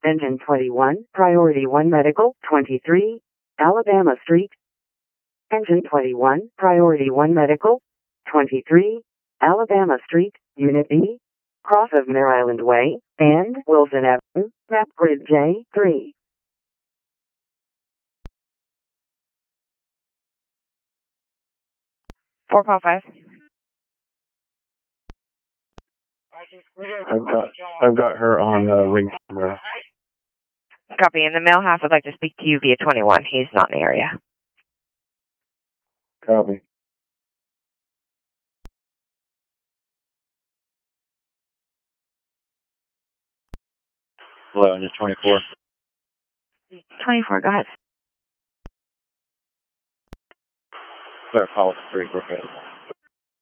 Engine 21, Priority 1 Medical, 23, Alabama Street. Engine 21, Priority 1 Medical, 23, Alabama Street, Unit E, cross of Mare Island Way, and Wilson Avenue, map grid J3. I've got her on ring camera. Copy. In the male half would like to speak to you via 21. He's not in the area. Copy. Hello, engine 24. 24, go ahead. Clear, policy 3, we're good.